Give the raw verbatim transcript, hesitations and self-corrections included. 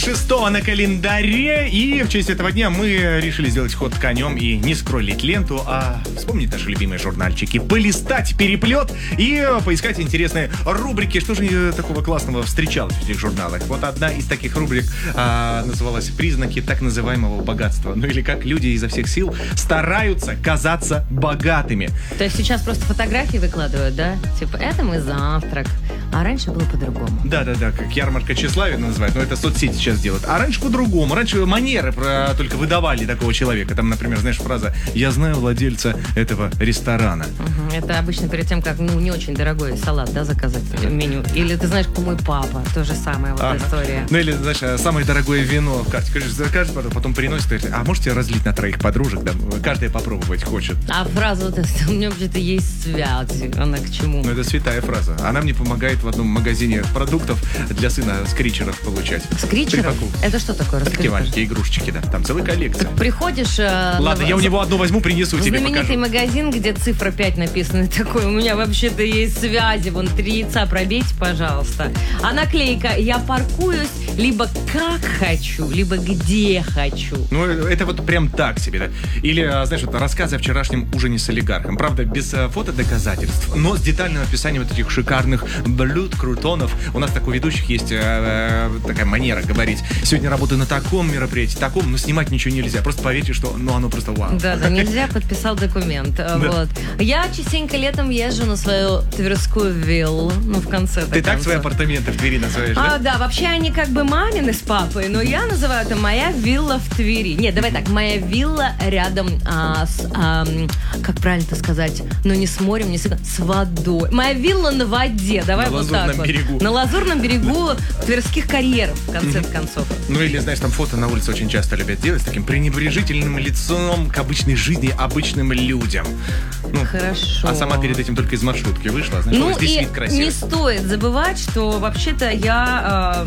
шестого на календаре, и в честь этого дня мы решили сделать ход конем и не скроллить ленту, а вспомнить наши любимые журнальчики, полистать переплет и поискать интересные рубрики. Что же такого классного встречалось в этих журналах? Вот одна из таких рубрик а, называлась «Признаки так называемого богатства». Ну или как люди изо всех сил стараются казаться богатыми. То есть сейчас просто фотографии выкладывают, да? Типа, это мой завтрак. А раньше было по-другому. Да-да-да, как ярмарка тщеславия называют, но это соцсети сейчас делают. А раньше по-другому. Раньше манеры про... только выдавали такого человека. Там, например, знаешь, фраза «Я знаю владельца этого ресторана». Угу. Это обычно перед тем, как, ну, не очень дорогой салат, да, заказать в меню. Или ты знаешь, кто мой папа. То же самое вот ага. история. Ну или, знаешь, самое дорогое вино в карте. Конечно, закажешь, потом приносит, говорит, а можете разлить на троих подружек? Да, каждая попробовать хочет. А фраза вот эта, у меня вообще-то есть связь. Она к чему? Ну это святая фраза. Она мне помогает в одном магазине продуктов для сына скричеров получать. Скричеров? Это что такое? Такие маленькие игрушечки, да. Там целая коллекция. Так приходишь... Э, Ладно, на... я у него одну возьму, принесу тебе, знаменитый покажу. магазин, где цифра пять написана. Такой, у меня вообще-то есть связи. Вон, три яйца пробейте, пожалуйста. А наклейка «Я паркуюсь либо как хочу, либо где хочу». Ну, это вот прям так себе, да. Или, знаешь, вот рассказы о вчерашнем ужине с олигархом. Правда, без фотодоказательств, но с детальным описанием вот этих шикарных блюд, крутонов. У нас так у ведущих есть э, э, такая манера говорить. Сегодня работаю на таком мероприятии, таком, но снимать ничего нельзя. Просто поверьте, что ну, оно просто вау. Да, да, нельзя, подписал документ. Да. Вот. Я частенько летом езжу на свою тверскую виллу. Ну, в конце. Ты так свои апартаменты в Твери называешь, да? А, да, вообще они как бы мамины с папой, но я называю это моя вилла в Твери. Нет, давай так, моя вилла рядом а, с, а, как правильно-то сказать, ну не с морем, не с, с водой. Моя вилла на воде, давай на вот так Лазурном вот. берегу. На Лазурном берегу Тверских карьеров, в конце mm-hmm. концов. Ну или, знаешь, там фото на улице очень часто любят делать с таким пренебрежительным лицом к обычной жизни, обычным людям. Ну, хорошо. А сама перед этим только из маршрутки вышла, знаешь, ну, здесь и вид красивый. Не стоит забывать, что вообще-то я